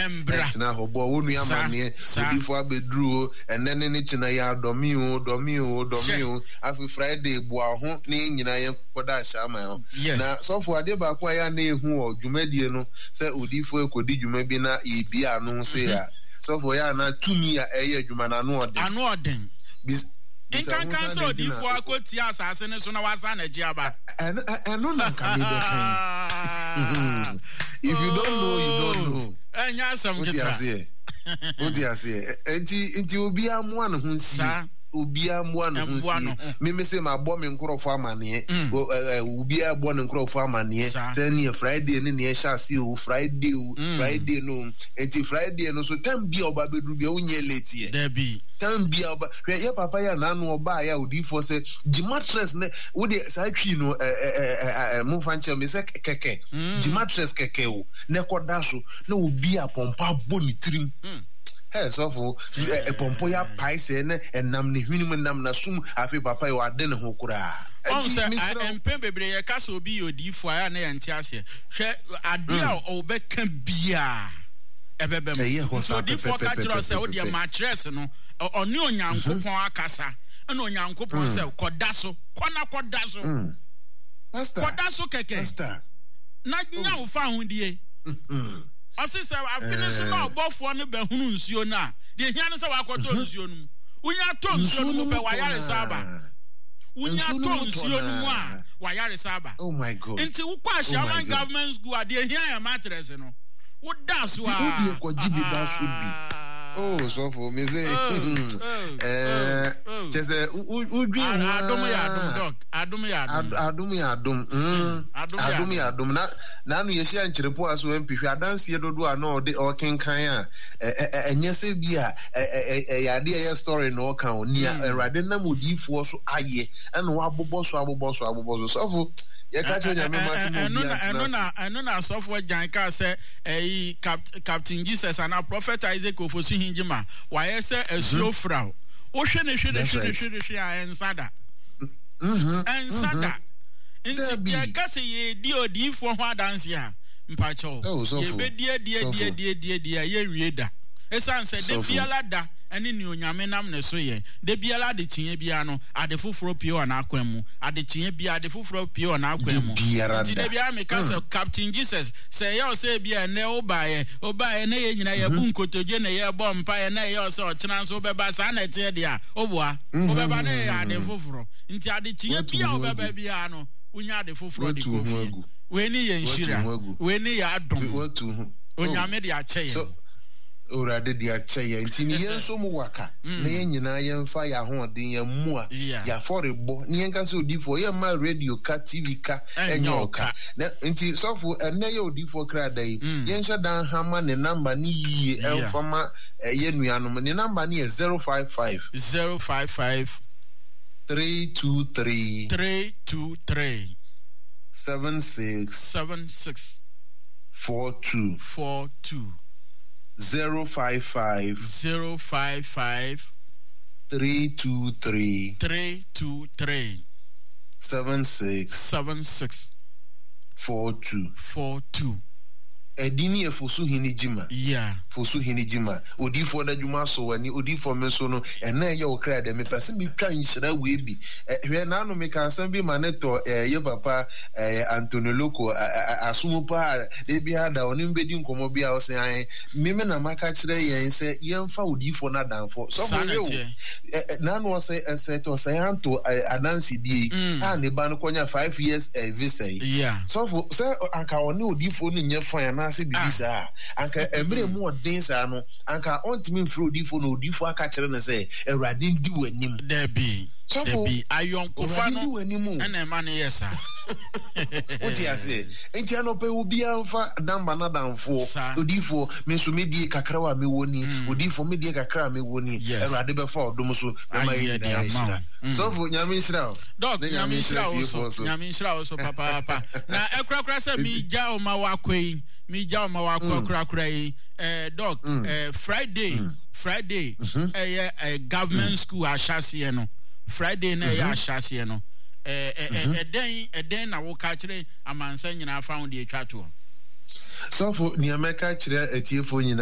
Tina Hobo, Uni Amani, before Bedru, and then in it in a domio, after Friday, Bois, Ning, and I am Podashama. Yes. Now, so for a deba quaya name who, Jumediano, said Udifo could you maybe not be a non say. So for Yana, 2 years a year, you man, I know them. In can cancel before I could see assassination was an Ajaba. And no can be if you don't know, you don't know. And yes, some what you say. And it will be a one who see. Ubia one who see. Me say my bomb in Crow Farmer near. Ubia born in Crow Farmer near. Then near Friday and near Chassis, Friday no. And Friday and also 10 be or Baby Rubia late. There be. Be about your papa ya nanu oba ya udi for say gimatres ne wo de sa twi no mo fanche me say keke gimatres keke o ne koda so na obi a pompa boni trim so for pompo ya pai se ne enam ne hwinum nam na sum afi papa ya ade ne ho kura empem bebre ye ka so bi odi fo ya na yente ase hwe ade a obeka bia ebebem so di fo ka kiro se wo de mattress no oni onyankopon akasa na onyankopon se koda so pastor koda so keke pastor na nya wo fa hu die osise I finish na obofo no be hunu nsuo na de hia no se wa akoto nsuo no unya to nsuo no be wa yare saba unya to nsuo no a wa yare saba oh my god nti wo kwa shaman government school ade hia ya mattress no wo da so a oh so for me say just udwi adum na no ye hia nkirepo aso empihwe adanse dodo a no de okenkan a enye se bia yade ye story no kan oni erade na modifo so aye na wabobo so so for ye ka chenya me masimo eno na so for janka say Captain Jesus and our prophet Isaac ofosu hinjima wa say esuo fra wo hwe ne ensada inti ye ka say ye di odifo ho adanse a mpacho ye be die ye wieda esan say de biala da ene ni onyame nam ne so ye de biala de tie bia no ade foforo pio na akwam ade tie bia ade foforo pio na akwam ti de bia me ka say Captain Jesus say ye say bia ne obaye ne ye nyina ye bunkotoje ne ye bom pa ye na ye say o chena so beba sa na tie dia oboa obeba ne ade foforo nti ade tie bia obeba bia no unya ade foforo de kofi we ni ye nshira we ni ya adom onyame de ache Urade dia cheye ntini yenso mu waka na yenyina yemfa ya hoden ya mua ya forebo ni yenka se odifo ye ma radio ka TV ka enyoka na nti sofo enne ye odifo krada yi yensha dan hama ne number ni yi enfama yenuanom ne number ni 055 323 76 42 055 323 76 42 edini efosu hinijima fosu hinijima odifo da djuma so wani odifo menso no ena ye okra de me pese mi twa nhyira we bi hwe na no me ka san bi maneto ye papa Antonio Loco asumu pa de bi ada oni mbedi nkomo bi a o se an me na maka kire yen se yemfa odifo na danfo so for we na no se to se anto anansi di a ne ba no konya 5 years visa so for se anka oni odifo ni nyefa se bibisa anka emre mu odinsa no anka ontimi mfro odifo no odifo aka kire ne se Awurade ndi wanim debi ayon kofa no ene ma ne yesa oti ase enti anope obi anfa damba na danfo odifo me so medie kakra wa me woni odifo medie kakra me woni Awurade be fa odom so ma yedi so for nyame nhira dog nyame nhira so papa na ekrakra se mi ja o ma wakoi mi ja o ma wakokrakra yi dog Friday government school ashase no Friday na ya ashase no eden na wo ka kire amansa nyina found the atwa to so for ni ameka kire atiefo nyina